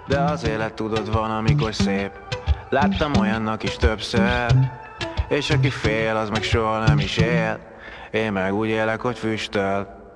De az élet tudod van, amikor szép. Láttam olyannak is többször, és aki fél, az meg soha nem is él. Én meg úgy élek, hogy füstöl.